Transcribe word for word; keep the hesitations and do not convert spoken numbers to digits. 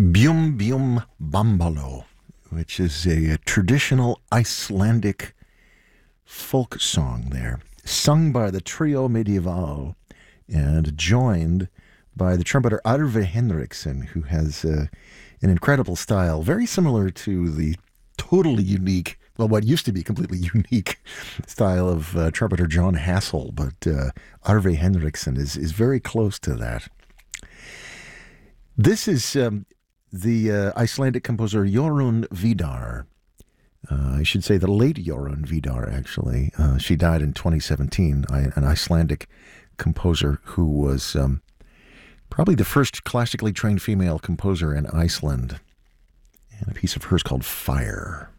Bjum Bjum Bambalo, which is a, a traditional Icelandic folk song there, sung by the Trio Medieval and joined by the trumpeter Arve Henriksen, who has uh, an incredible style, very similar to the totally unique, well, what used to be completely unique style of uh, trumpeter John Hassel, but uh, Arve Henriksen is, is very close to that. This is um, the uh, Icelandic composer Jorunn Vidar. Uh, I should say the late Jorunn Vidar, actually. Uh, she died in twenty seventeen, I, an Icelandic composer who was um, probably the first classically trained female composer in Iceland. And a piece of hers called Fire.